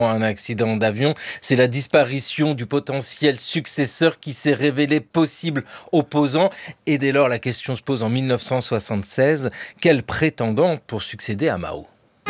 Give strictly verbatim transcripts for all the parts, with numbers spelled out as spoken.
Un accident d'avion, c'est la disparition du potentiel successeur qui s'est révélé possible opposant. Et dès lors, la question se pose en dix-neuf cent soixante-seize, quel prétendant pour succéder à Mao ?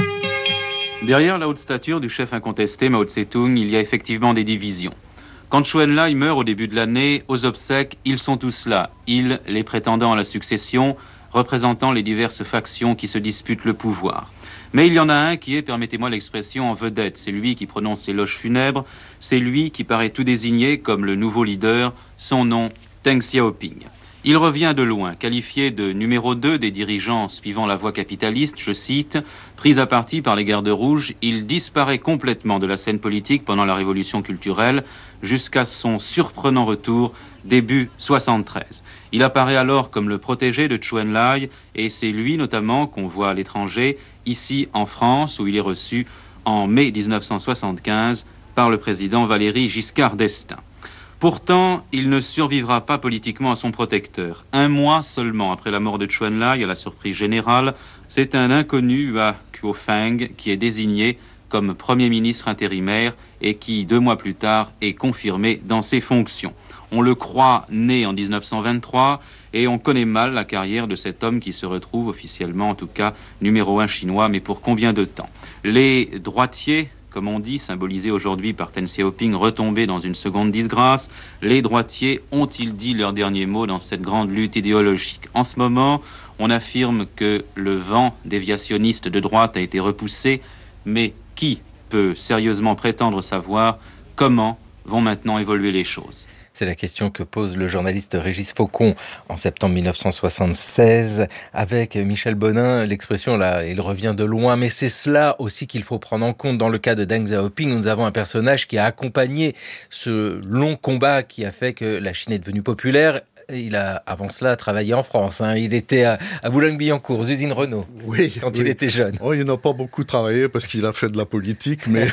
Derrière la haute stature du chef incontesté Mao Tse-tung, il y a effectivement des divisions. Quand Chou En-lai meurt au début de l'année, aux obsèques, ils sont tous là. Ils, les prétendants à la succession, représentant les diverses factions qui se disputent le pouvoir. Mais il y en a un qui est, permettez-moi l'expression, en vedette. C'est lui qui prononce l'éloge funèbre. C'est lui qui paraît tout désigné comme le nouveau leader. Son nom, Deng Xiaoping. Il revient de loin, qualifié de numéro deux des dirigeants suivant la voie capitaliste, je cite, « Pris à partie par les gardes rouges, il disparaît complètement de la scène politique pendant la révolution culturelle jusqu'à son surprenant retour début soixante-treize. Il apparaît alors comme le protégé de Chou En-lai et c'est lui notamment qu'on voit à l'étranger, ici en France où il est reçu en mai dix-neuf cent soixante-quinze par le président Valéry Giscard d'Estaing. Pourtant, il ne survivra pas politiquement à son protecteur. Un mois seulement après la mort de Chou En-lai, à la surprise générale, c'est un inconnu à Kuo Feng qui est désigné comme Premier ministre intérimaire et qui, deux mois plus tard, est confirmé dans ses fonctions. On le croit né en dix-neuf cent vingt-trois et on connaît mal la carrière de cet homme qui se retrouve officiellement, en tout cas, numéro un chinois, mais pour combien de temps ? Les droitiers, comme on dit, symbolisés aujourd'hui par Deng Xiaoping, retombés dans une seconde disgrâce, les droitiers ont-ils dit leur dernier mot dans cette grande lutte idéologique ? En ce moment, on affirme que le vent déviationniste de droite a été repoussé, mais qui peut sérieusement prétendre savoir comment vont maintenant évoluer les choses ? C'est la question que pose le journaliste Régis Faucon en septembre dix-neuf cent soixante-seize avec Michel Bonin. L'expression là, il revient de loin, mais c'est cela aussi qu'il faut prendre en compte. Dans le cas de Deng Xiaoping, nous avons un personnage qui a accompagné ce long combat qui a fait que la Chine est devenue populaire. Il a, avant cela, travaillé en France. Hein. Il était à, à Boulogne-Billancourt, aux usines Renault, oui, quand oui. il était jeune. Oh, il n'a pas beaucoup travaillé parce qu'il a fait de la politique, mais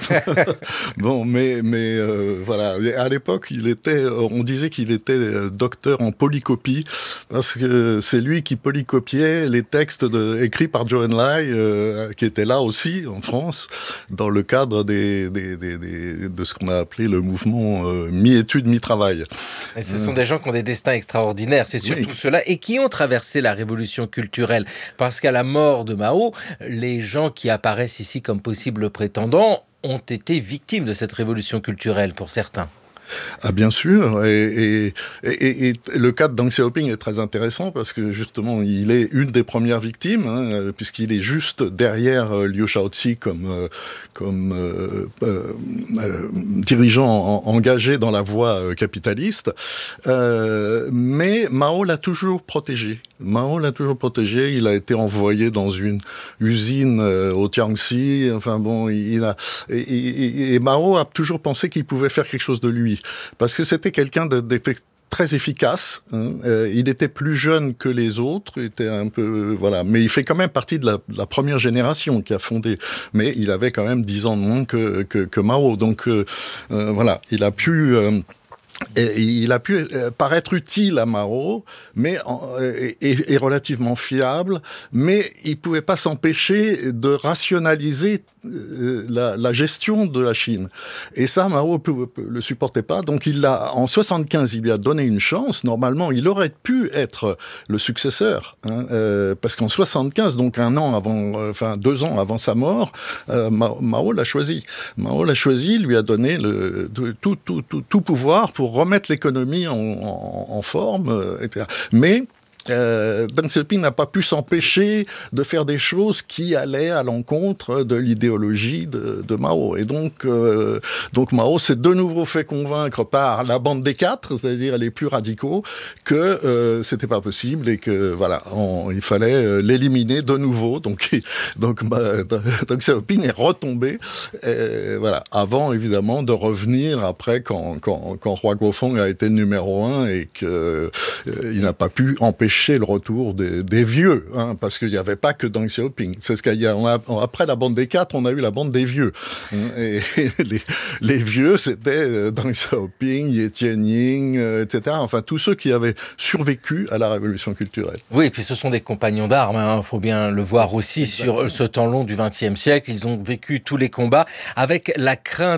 bon, mais mais euh, voilà. À l'époque, il était, on disait qu'il était docteur en polycopie parce que c'est lui qui polycopiait les textes de, écrits par Chou En-lai, euh, qui était là aussi en France dans le cadre des, des, des, des de ce qu'on a appelé le mouvement euh, mi-études mi-travail. Et ce euh... sont des gens qui ont des destins extraordinaires. C'est surtout oui. ceux-là et qui ont traversé la révolution culturelle. Parce qu'à la mort de Mao, les gens qui apparaissent ici comme possibles prétendants ont été victimes de cette révolution culturelle pour certains. Ah bien sûr, et, et, et, et le cas de Deng Xiaoping est très intéressant parce que justement il est une des premières victimes, hein, puisqu'il est juste derrière euh, Liu Shaoqi comme, euh, comme euh, euh, euh, dirigeant en, engagé dans la voie euh, capitaliste, euh, mais Mao l'a toujours protégé. Mao l'a toujours protégé, il a été envoyé dans une usine euh, au Jiangxi, enfin bon, il a, et, et, et Mao a toujours pensé qu'il pouvait faire quelque chose de lui. Parce que c'était quelqu'un de, de très efficace. Hein. Euh, il était plus jeune que les autres, il était un peu euh, voilà, mais il fait quand même partie de la, de la première génération qui a fondé. Mais il avait quand même dix ans de moins que, que, que Mao, donc euh, euh, voilà, il a pu. Euh, Et il a pu paraître utile à Mao, mais et, et relativement fiable, mais il pouvait pas s'empêcher de rationaliser la, la gestion de la Chine. Et ça, Mao le supportait pas. Donc il l'a, en soixante-quinze, il lui a donné une chance. Normalement, il aurait pu être le successeur, hein, euh, parce qu'en soixante-quinze, donc un an avant, euh, enfin deux ans avant sa mort, euh, Mao, Mao l'a choisi. Mao l'a choisi, lui a donné le tout, tout, tout, tout pouvoir pour remettre l'économie en, en, en forme, euh, et cetera. Mais Euh, Deng Xiaoping n'a pas pu s'empêcher de faire des choses qui allaient à l'encontre de l'idéologie de, de Mao. Et donc, euh, donc Mao s'est de nouveau fait convaincre par la bande des quatre, c'est-à-dire les plus radicaux, que euh, c'était pas possible et que voilà, on, il fallait l'éliminer de nouveau. Donc, donc bah, Deng Xiaoping est retombé, et, voilà, avant évidemment de revenir après quand quand, quand Hua Guofeng a été le numéro un et qu'il euh, n'a pas pu empêcher empêcher le retour des, des vieux, hein, parce qu'il n'y avait pas que Deng Xiaoping. C'est ce qu'il y a, on a, après la bande des quatre, on a eu la bande des vieux. Et, et les, les vieux, c'était Deng Xiaoping, Ye Tianying, euh, et cetera. Enfin, tous ceux qui avaient survécu à la révolution culturelle. Oui, et puis ce sont des compagnons d'armes, il hein, faut bien le voir aussi. Exactement. Sur ce temps long du vingtième siècle. Ils ont vécu tous les combats avec la crainte